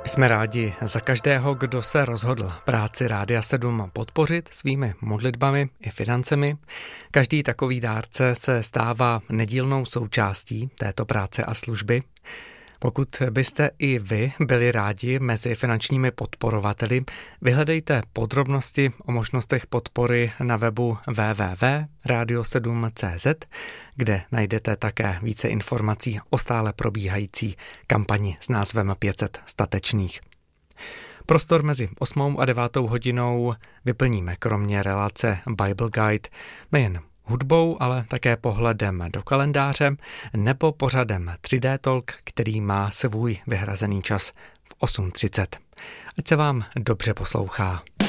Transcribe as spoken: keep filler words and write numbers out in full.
Jsme rádi za každého, kdo se rozhodl práci Rádia sedm podpořit svými modlitbami i financemi. Každý takový dárce se stává nedílnou součástí této práce a služby. Pokud byste i vy byli rádi mezi finančními podporovateli, vyhledejte podrobnosti o možnostech podpory na webu w w w tečka radio sedm tečka c z, kde najdete také více informací o stále probíhající kampani s názvem pět set statečných. Prostor mezi osmou a devátou hodinou vyplníme kromě relace Bible Guide nejen hudbou, ale také pohledem do kalendáře nebo pořadem tři dé Talk, který má svůj vyhrazený čas v osm třicet. Ať se vám dobře poslouchá.